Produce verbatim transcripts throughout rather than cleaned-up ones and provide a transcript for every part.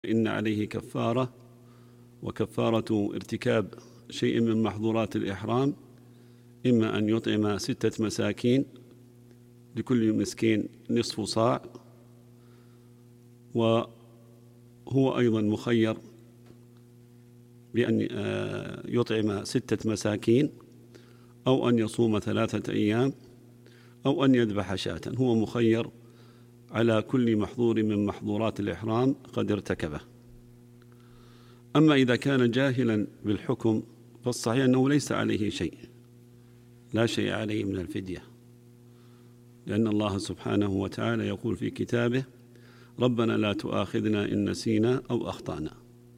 إن عليه كفارة، وكفارة ارتكاب شيء من محظورات الإحرام إما أن يطعم ستة مساكين لكل مسكين نصف صاع، وهو أيضا مخير بأن يطعم ستة مساكين أو أن يصوم ثلاثة أيام أو أن يذبح شاة. هو مخير على كل محظور من محظورات الإحرام قد ارتكبه. أما إذا كان جاهلا بالحكم فالصحيح أنه ليس عليه شيء، لا شيء عليه من الفدية، لأن الله سبحانه وتعالى يقول في كتابه: ربنا لا تؤاخذنا إن نسينا أو أخطأنا.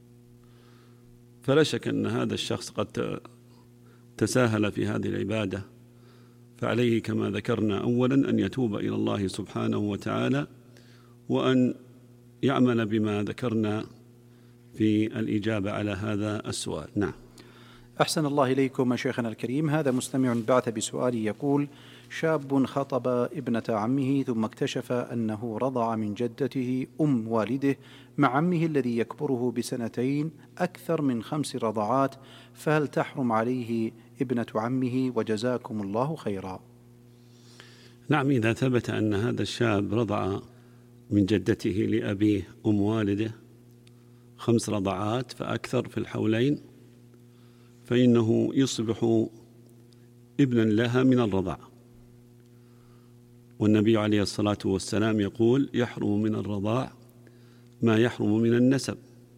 فلا شك أن هذا الشخص قد تساهل في هذه العبادة، فعليه كما ذكرنا أولا أن يتوب إلى الله سبحانه وتعالى، وأن يعمل بما ذكرنا في الإجابة على هذا السؤال. نعم. أحسن الله إليكم شيخنا الكريم. هذا مستمع بعث بسؤال يقول: شاب خطب ابنة عمه ثم اكتشف أنه رضع من جدته أم والده مع عمه الذي يكبره بسنتين أكثر من خمس رضعات، فهل تحرم عليه ابنة عمه؟ وجزاكم الله خيرا. نعم، إذا ثبت أن هذا الشاب رضع من جدته لأبيه أم والده خمس رضعات فأكثر في الحولين، فإنه يصبح ابنا لها من الرضع. والنبي عليه الصلاة والسلام يقول: يحرم من الرضاع ما يحرم من النسب.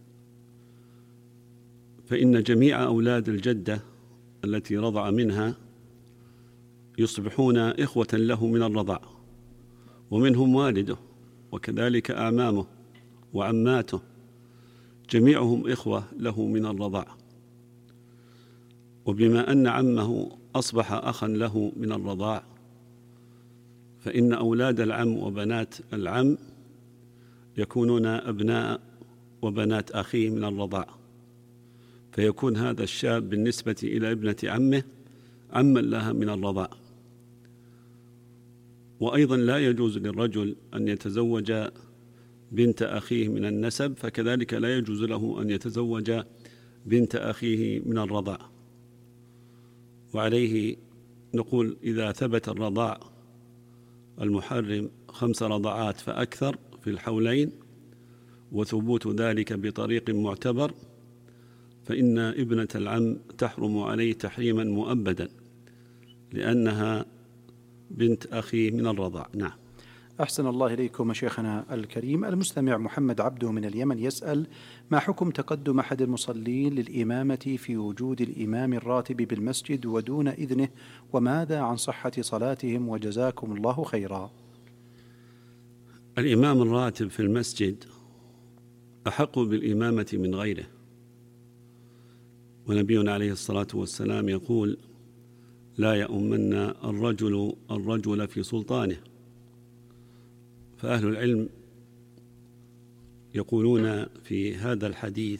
فإن جميع أولاد الجدة التي رضع منها يصبحون إخوة له من الرضع، ومنهم والده، وكذلك أعمامه وعماته، جميعهم إخوة له من الرضع. وبما أن عمه أصبح أخا له من الرضاع، فإن أولاد العم وبنات العم يكونون أبناء وبنات أخيه من الرضاع، فيكون هذا الشاب بالنسبة إلى ابنة عمه عما لها من الرضاع. وأيضا لا يجوز للرجل أن يتزوج بنت أخيه من النسب، فكذلك لا يجوز له أن يتزوج بنت أخيه من الرضاع. وعليه نقول: إذا ثبت الرضاع المحرم خمس رضعات فأكثر في الحولين، وثبوت ذلك بطريق معتبر، فإن ابنة العم تحرم عليه تحريما مؤبدا، لأنها بنت أخيه من الرضاع. نعم. أحسن الله إليكم شيخنا الكريم. المستمع محمد عبده من اليمن يسأل: ما حكم تقدم أحد المصلين للإمامة في وجود الإمام الراتب بالمسجد ودون إذنه، وماذا عن صحة صلاتهم؟ وجزاكم الله خيرا. الإمام الراتب في المسجد أحق بالإمامة من غيره، ونبينا عليه الصلاة والسلام يقول: لا يؤمن الرجل الرجل في سلطانه. فأهل العلم يقولون في هذا الحديث: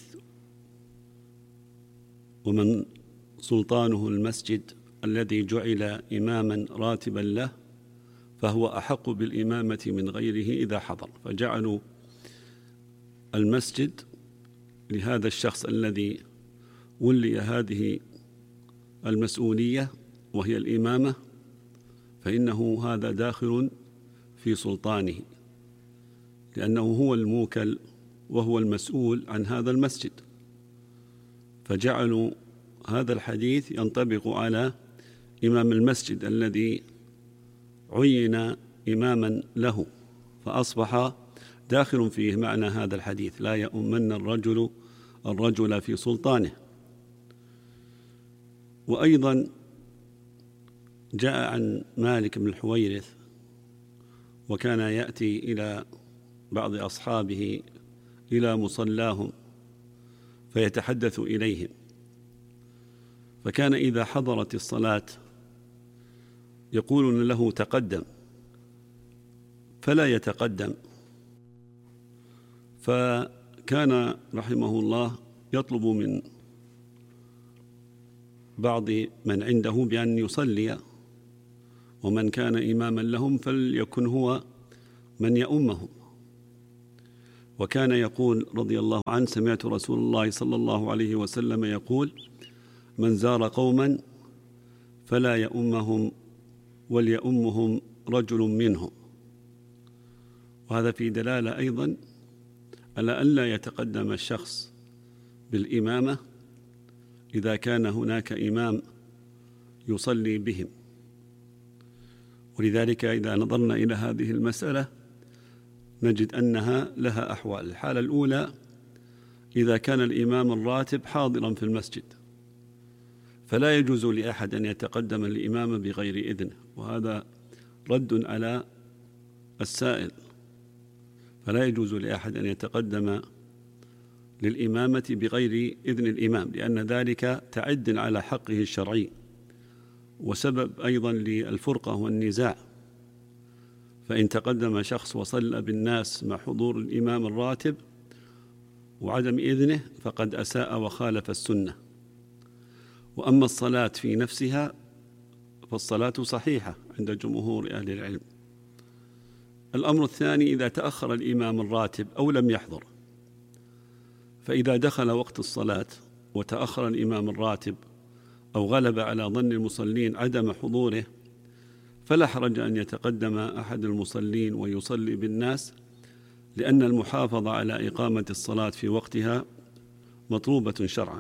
ومن سلطانه المسجد الذي جعل إماما راتبا له فهو أحق بالإمامة من غيره إذا حضر. فجعلوا المسجد لهذا الشخص الذي ولي هذه المسؤولية وهي الإمامة، فإنه هذا داخل في سلطانه، لأنه هو الموكل وهو المسؤول عن هذا المسجد. فجعلوا هذا الحديث ينطبق على إمام المسجد الذي عين إماما له، فأصبح داخل فيه معنى هذا الحديث: لا يؤمن الرجل الرجل في سلطانه. وأيضا جاء عن مالك بن الحويرث، وكان يأتي إلى بعض أصحابه إلى مصلاهم فيتحدث إليهم، فكان إذا حضرت الصلاة يقولون له: تقدم، فلا يتقدم. فكان رحمه الله يطلب من بعض من عنده بأن يصلي، ومن كان إماما لهم فليكن هو من يؤمهم. وكان يقول رضي الله عنه: سمعت رسول الله صلى الله عليه وسلم يقول: من زار قوما فلا يؤمهم وليؤمهم رجل منهم. وهذا في دلالة أيضا على ألا يتقدم الشخص بالإمامة إذا كان هناك إمام يصلي بهم. ولذلك إذا نظرنا إلى هذه المسألة نجد أنها لها أحوال. الحالة الأولى: إذا كان الإمام الراتب حاضرا في المسجد فلا يجوز لأحد أن يتقدم الإمام بغير إذنه، وهذا رد على السائل. فلا يجوز لأحد أن يتقدم للإمامة بغير إذن الإمام، لأن ذلك تعد على حقه الشرعي وسبب أيضا للفرقة والنزاع. فإن تقدم شخص وصلى بالناس مع حضور الإمام الراتب وعدم إذنه فقد أساء وخالف السنة. وأما الصلاة في نفسها فالصلاة صحيحة عند جمهور أهل العلم. الأمر الثاني: إذا تأخر الإمام الراتب أو لم يحضر، فإذا دخل وقت الصلاة وتأخر الإمام الراتب أو غلب على ظن المصلين عدم حضوره فلا حرج أن يتقدم أحد المصلين ويصلي بالناس، لأن المحافظة على إقامة الصلاة في وقتها مطلوبة شرعا.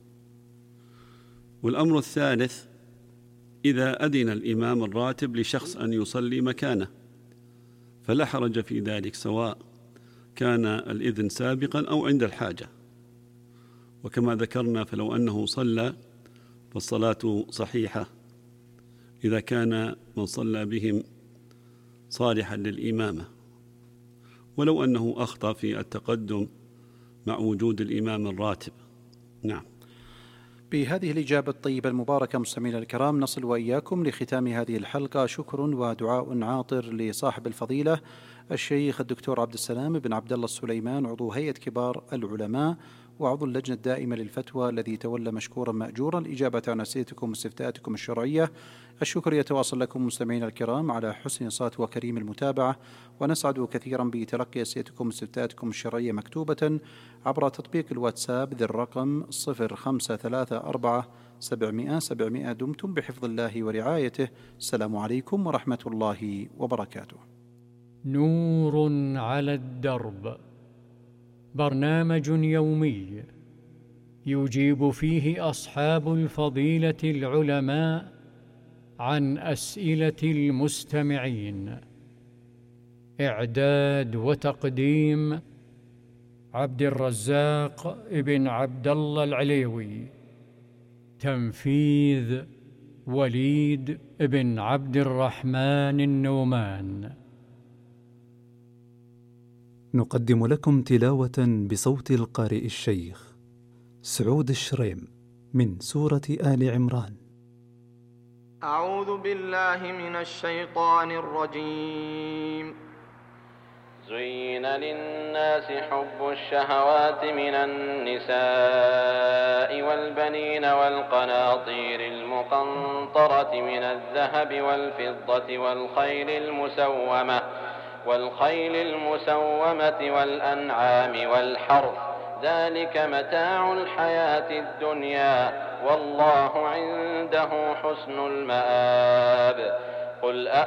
والأمر الثالث: إذا أذن الإمام الراتب لشخص أن يصلي مكانه فلا حرج في ذلك، سواء كان الإذن سابقا أو عند الحاجة. وكما ذكرنا فلو أنه صلى فالصلاة صحيحة إذا كان من صلى بهم صالحا للإمامة، ولو أنه أخطأ في التقدم مع وجود الإمام الراتب. نعم. بهذه الإجابة الطيبة المباركة مستمعينا الكرام نصل وإياكم لختام هذه الحلقة. شكر ودعاء عاطر لصاحب الفضيلة الشيخ الدكتور عبد السلام بن عبد الله السليمان، عضو هيئة كبار العلماء وعضو اللجنة الدائمة للفتوى، الذي تولى مشكورا مأجورا الإجابة عن أسئلتكم واستفتاءاتكم الشرعية. الشكر يتواصل لكم مستمعينا الكرام على حسن صوت وكريم المتابعة، ونسعد كثيرا بتلقي أسئلتكم واستفتاءاتكم الشرعية مكتوبة عبر تطبيق الواتساب ذي الرقم صفر خمسة ثلاثة أربعة سبعمائة سبعمائة. دمتم بحفظ الله ورعايته. السلام عليكم ورحمة الله وبركاته. نور على الدرب، برنامج يومي يجيب فيه أصحاب الفضيلة العلماء عن أسئلة المستمعين. إعداد وتقديم عبد الرزاق ابن عبد الله العليوي. تنفيذ وليد ابن عبد الرحمن النومان. نقدم لكم تلاوة بصوت القارئ الشيخ سعود الشريم من سورة آل عمران. أعوذ بالله من الشيطان الرجيم. زين للناس حب الشهوات من النساء والبنين والقناطير المقنطرة من الذهب والفضة والخيل المسومة والخيل المسومة والأنعام والحرث، ذلك متاع الحياة الدنيا والله عنده حسن المآب. قل